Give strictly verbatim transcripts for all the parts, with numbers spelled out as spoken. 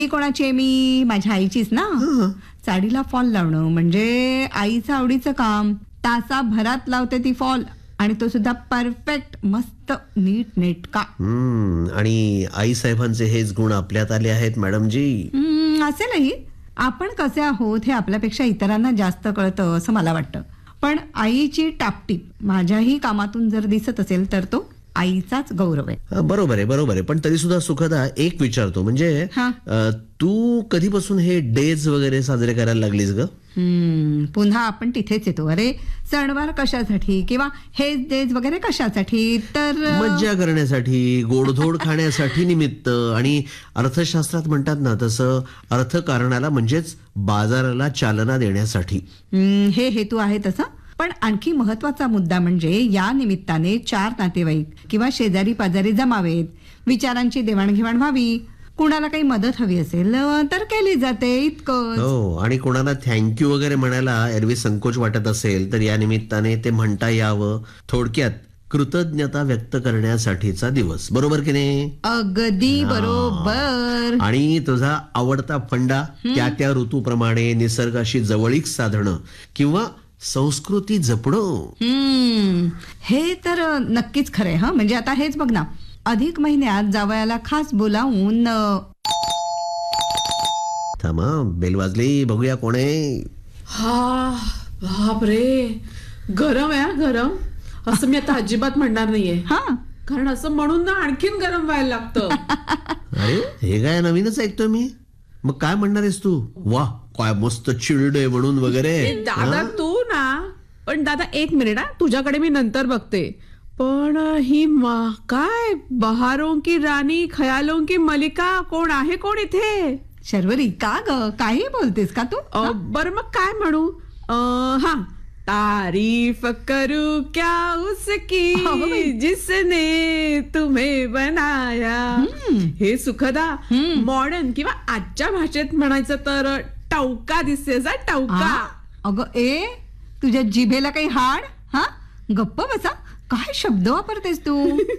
ती कोणाची आहे? मी माझ्या आईचीच ना. साडीला फॉल लावणं म्हणजे आईचं आवडीचं काम. तासाभरात लावते ती फॉल आणि तो सुद्धा परफेक्ट, मस्त, नीट नेटका. आणि आई साहेबांचे हेच गुण आपल्यात आले आहेत मॅडमजी. असेलही. आपण कसे आहोत हे आपल्यापेक्षा इतरांना जास्त कळतं असं मला वाटतं. पण आईची टापटीप माझ्याही कामातून जर दिसत असेल तर तो आईचाच गौरव आहे. बरोबर आहे, बरोबर आहे. पण तरी सुद्धा सुखदा एक विचारतो, म्हणजे तू कधीपासून हे डेज वगैरे साजरे करायला लागलीस ग? हम्म पुन्हा आपण तिथेच येतो. अरे सणवार कशासाठी किंवा हेच डेज वगैरे कशासाठी? तर मज्जा करण्यासाठी, गोडधोड खाण्यासाठी निमित्त. आणि अर्थशास्त्रात म्हणतात ना तसं, अर्थकारणाला म्हणजेच बाजाराला चालना देण्यासाठी. हे हेतू आहे तसं. पण आणखी महत्वाचा मुद्दा म्हणजे या निमित्ताने चार नातेवाईक किंवा शेजारी पाजारी जमावेत, विचारांची देवाणघेवाण व्हावी, कुणाला काही मदत हवी असेल तर केली जाते, इतकं. हो. आणि कोणाला थँक्यू वगैरे म्हणायला एरवी संकोच वाटत असेल तर या निमित्ताने ते म्हणता यावं. थोडक्यात कृतज्ञता व्यक्त करण्यासाठीचा दिवस. बरोबर की नाही? अगदी बरोबर. आणि तुझा आवडता फंडा, त्या त्या ऋतूप्रमाणे निसर्गाशी जवळीक साधणं किंवा संस्कृती जपणं. हम्म हे तर नक्कीच खरंय. हा म्हणजे आता हेच बघ ना, अधिक महिन्यात जावयाला खास बोलावून. थांबा, बेल वाजली, बघूया कोण आहे. हा बापरे, गरम आहे गरम. असं मी आता अजिबात म्हणणार नाहीये. हा कारण असं म्हणून ना आणखीन गरम व्हायला लागतं. अरे हे काय नवीनच ऐकतोय मी. मग काय म्हणणार आहेस तू? वा काय मस्त चिल्ड आहे म्हणून वगैरे. दादा तू ना, पण दादा एक मिनिट हा, तुझ्याकडे मी नंतर बघते. पण ही काय बहारों की राणी, खयालों की मलिका कोण आहे? कोण इथे? शर्वरी का ग, काही बोलतेस का तू? बरं मग काय म्हणू? हा, तारीफ करू क्या उसकी जिसने तुम्हें बनाया. हे सुखदा मॉडर्न किंवा आजच्या भाषेत म्हणायचं तर टवका दिसतेस. टवका. अगं ए, तुझ्या जिभेला काही हाड? हा गप्प बसा, काय शब्द वापरतेस तू?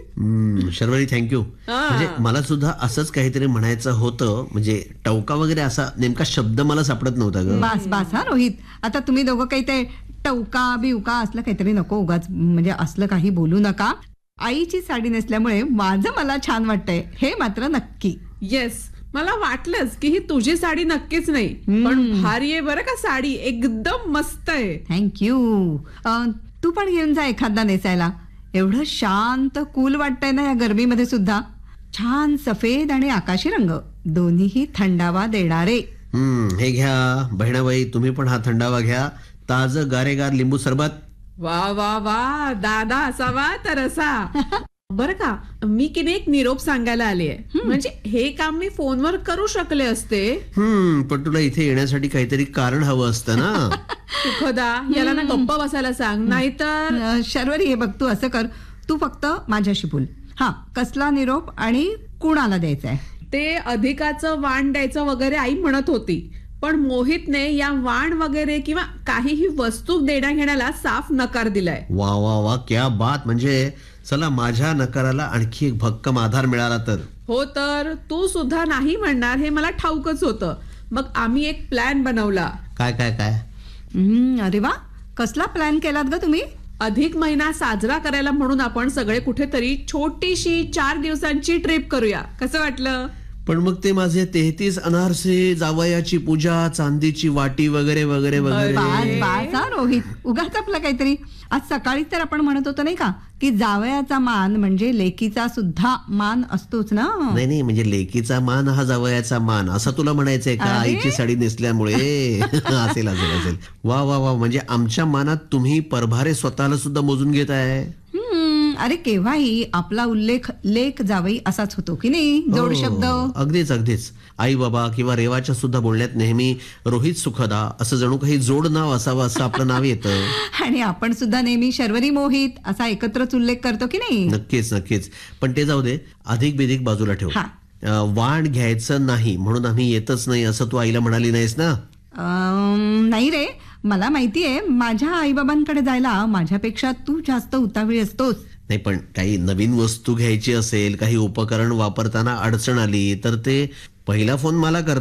शर्वरी थँक्यू. म्हणजे मला सुद्धा असंच काहीतरी म्हणायचं होतं. म्हणजे टवका वगैरे असा नेमका शब्द मला सापडत नव्हता ग. बास बास हा रोहित, आता तुम्ही दोघं काही ते टवका बिवका असलं काहीतरी नको उगाच, म्हणजे असलं काही बोलू नका. आईची साडी नेसल्यामुळे माझं मला छान वाटतंय हे मात्र नक्की. येस, मला वाटलंच की ही तुझी साडी नक्कीच नाही, पण भारी आहे बरं का साडी, एकदम मस्त आहे. थँक्यू. तू पण घेऊन जा एखादा नेसायला. एवढं शांत कूल वाटतंय ना या गरमीमध्ये सुद्धा. छान सफेद आणि आकाशी रंग दोन्हीही थंडावा देणारे. हम्म हे घ्या बहिणाबाई, तुम्ही पण हा थंडावा घ्या. ताजं गारेगार लिंबू सरबत. वा वा वा, दादा असावा तर असा. बरं का, मी की नाही एक निरोप सांगायला आली आहे. म्हणजे हे काम मी फोनवर करू शकले असते. हम्म पण तुला इथे येण्यासाठी काहीतरी कारण हवं असतं ना. सुखदा याला ना गप्पा बसायला सांग, नाहीतर. शर्वरी हे बघ, तू असं कर, तू फक्त माझ्याशी बोल. हा कसला निरोप आणि कुणाला द्यायचा आहे? ते अधिकाचं वाण द्यायचं वगैरे आई म्हणत होती, पण मोहितने या वाण वगैरे किंवा काहीही वस्तू देण्या घेण्याला साफ नकार दिलाय. वा वा वा, क्या बात. म्हणजे चला माझ्या नकाराला आणखी एक भक्कम आधार मिळाला तर. हो तर तू सुद्धा नाही म्हणणार हे मला ठाऊकच होतं. मग आम्ही एक प्लॅन बनवला. काय काय काय? अरे वा, कसला प्लॅन केलात ग तुम्ही? अधिक महिना साजरा करायला म्हणून आपण सगळे कुठेतरी छोटीशी चार दिवसांची ट्रिप करूया. कसं वाटलं? पण मग ते माझे तेहतीस अनारसे, जावयाची पूजा, चांदीची वाटी वगैरे वगैरे वगैरे. बास बास हा रोहित, उगाच आपलं काहीतरी. आज सकाळी तर आपण म्हणत होतो नाही का की जावयाचा मान म्हणजे लेकीचा सुद्धा मान असतोच ना. नाही नाही, म्हणजे लेकीचा मान हा जावयाचा मान असं तुला म्हणायचंय का? आईची साडी नेसल्यामुळे असेल असेल असेल. वा वा वा, म्हणजे आमच्या मानात तुम्ही परभारे स्वतःला सुद्धा मोजून घेताय. अरे केव्हाही आपला उल्लेख लेक जावई असाच होतो की नाही, जोड शब्द. अगदीच अगदीच. आई बाबा किंवा रेवाच्या सुद्धा बोलण्यात नेहमी रोहित सुखदा असं जणू काही जोड नाव असावं असं आपलं नाव येतं. आणि आपण सुद्धा नेहमी शर्वरी मोहित असा एकत्रच उल्लेख करतो की नाही. नक्कीच नक्कीच. पण ते जाऊ दे, अधिक बिधिक बाजूला ठेव. वाण घ्यायचं नाही म्हणून आम्ही येतच नाही असं तू आईला म्हणाली नाहीस ना? नाही रे, मला माहितीये माझ्या आईबाबांकडे जायला माझ्यापेक्षा तू जास्त उतावळी असतोस. नाही पण काही नवीन वस्तू घ्यायची असेल, काही उपकरण वापरताना अडचण आली तर ते पहिला फोन मला कर